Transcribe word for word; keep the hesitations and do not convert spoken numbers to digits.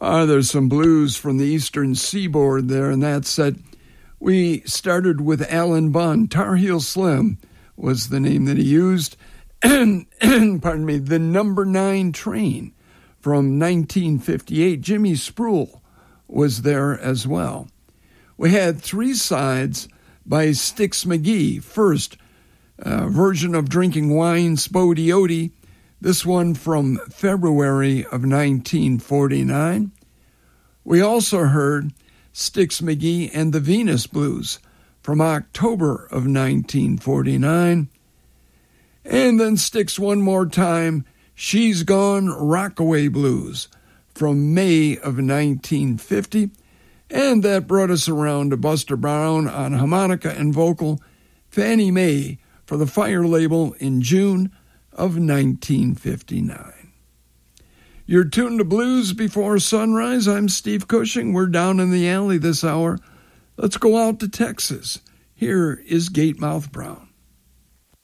Uh, there's some blues from the eastern seaboard there, and that set. We started with Alan Bunn. Tar Heel Slim was the name that he used. And, pardon me, the Number Nine Train from nineteen fifty-eight. Jimmy Spruill was there as well. We had Three Sides by Styx McGee. First, uh, version of Drinking Wine, Spody-Ody. This one from February of nineteen forty-nine. We also heard Styx McGee and the Venus Blues from October of nineteen forty-nine. And then Styx one more time, She's Gone Rockaway Blues from May of nineteen fifty. And that brought us around to Buster Brown on harmonica and vocal, Fannie Mae for the Fire label in June of nineteen fifty-nine. You're tuned to Blues Before Sunrise. I'm Steve Cushing. We're down in the alley this hour. Let's go out to Texas. Here is Gatemouth Brown.